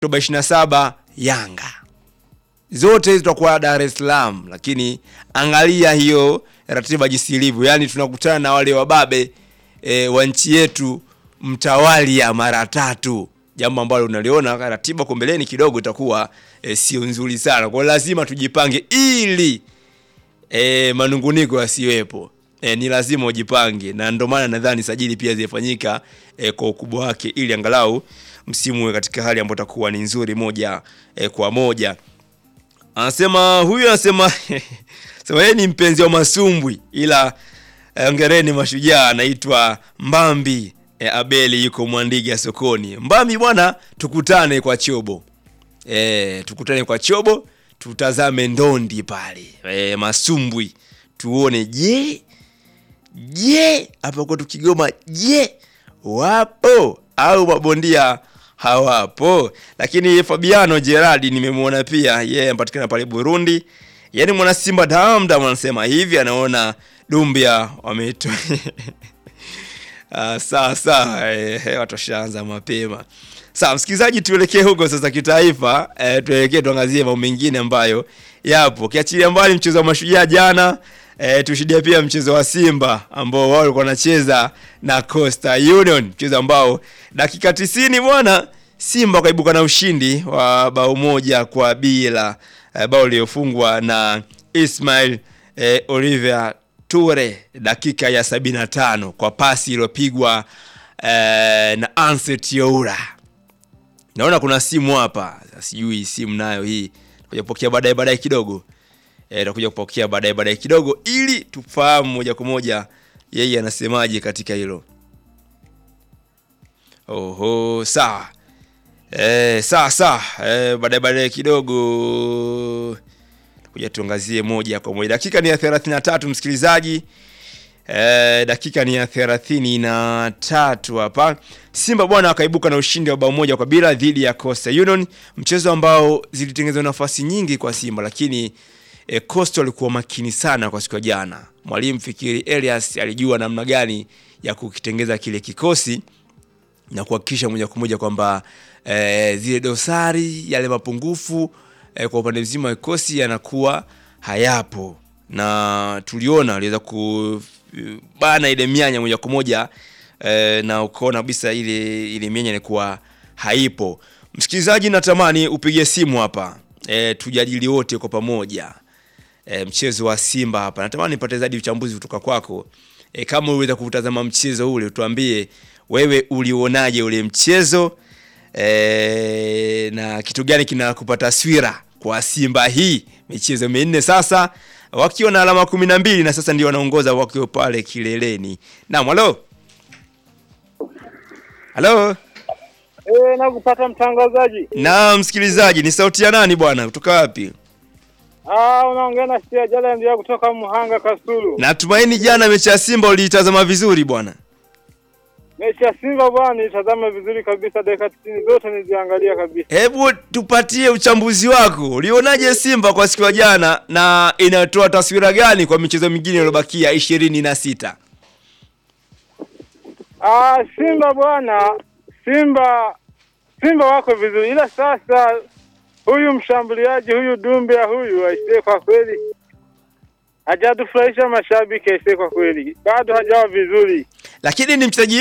Oktoba 27 Yanga. Zote hizo tutakuwa Dar es Salaam, lakini angalia hiyo ratiba jinsi ilivyo. Yaani tunakutana na wale wababe wa nchi yetu mtawalia mara 3. Jambo ambalo unaliona ratiba kwa mbeleni kidogo itakuwa sio nzuri sana. Kwa lazima tujipange ili manunguniko yasiwepo. Ni lazima ujipange, na ndio maana nadhani sajili pia zifanyika kwa ukubwa wake ili angalau msimu uwe katika hali ambayo itakuwa ni nzuri moja kwa moja. Anasema sema yeye ni mpenzi wa masumbwi, ila ongereni Mashujaa. Anaitwa Mbambi Abeli, yuko Mwandiga sokoni. Mbambi bwana, tukutane kwa Chobo. Tukutane kwa Chobo, tutazame ndondi pale. Masumbwi. Tuone hapa kwa Kigoma wapo au mabondia hawapo. Lakini Fabiano Gerardi nimemuona pia, yeye anapatikana pale Burundi. Yaani mwana Simba damdam anasema hivi, anaona Dumbia wametoa. Sawa watoshaanza mapema. Sawa msikilizaji, tuelekee huko sasa kitaifa. Tuelekee tuangazie mambo mengine ambayo yapo. Kiachilia mbali mchezo wa Mashujaa jana, tushuhudia pia mchezo wa Simba ambao wao walikuwa wanacheza na Coastal Union, mchezo ambao dakika 90 bwana Simba kaibuka na ushindi wa bao 1-0, bao liofungwa na Ismail Olivier Toure dakika ya 75 kwa pasi iliyopigwa na Anset Youra. Naona kuna simu hapa, sijui simu nayo hii tutakuja kupokea baadaye kidogo. Tutakuja kupokea baadaye kidogo ili tufahamu moja kwa moja yeye anasemaje katika hilo. Oho, sawa. Sawa. Baadaye kidogo tutakuja tuangazie moja kwa moja. Dakika ni ya 33 msikilizaji. Dakika ni ya 33 hapa. Simba bwana akaibuka na ushindi wa bao 1-0 dhidi ya Coastal Union, mchezo ambao zilitengenezwa nafasi nyingi kwa Simba, lakini Coastal alikuwa makini sana kwa siku ya jana. Mwalimu Fikiri Elias alijua namna gani ya kukitengeza kile kikosi na kuhakikisha moja kwa moja kwamba zile dosari, yale mapungufu kwa upande mzima wa kikosi yanakuwa hayapo, na tuliona aliweza kubana ile mianya moja kwa moja, na ukaona kabisa ile mianya ilikuwa haipo. Msikilizaji, natamani upige simu hapa tujadili wote kwa pamoja mchezo wa Simba hapa. Natamani nipate zaidi uchambuzi kutoka kwako. Kama uweza kutazama mchezo ule, tuambie wewe ulionaje ule mchezo, na kitu gani kinakupa taswira kwa Simba hii michezo 4 sasa wakiwa na alama 12 na sasa ndio wanaongoza wakiwa pale kileleni. Naam, halo. Nakupata mtangazaji. Naam msikilizaji, ni sauti ya nani bwana? Kutoka wapi? Unaongea na Sia Jala ndio kutoka Muhanga Kasulu. Natumaini jana mechi ya Simba uliitazama vizuri bwana. Mechi ya Simba bwana nilitazama vizuri kabisa, dakika 90 zote niliziangalia kabisa. Hebu tupatie uchambuzi wako. Ulionaje Simba kwa siku ya jana, na inatoa taswira gani kwa michezo mingine iliyobakia 26? Simba bwana, Simba wako vizuri, ila sasa huyu mshambuliaji huyu Dumbia huyu aisee, kwa kweli hajatufurahisha mashabiki aisee, kwa kweli bado hajawa vizuri, lakini ni mchezaji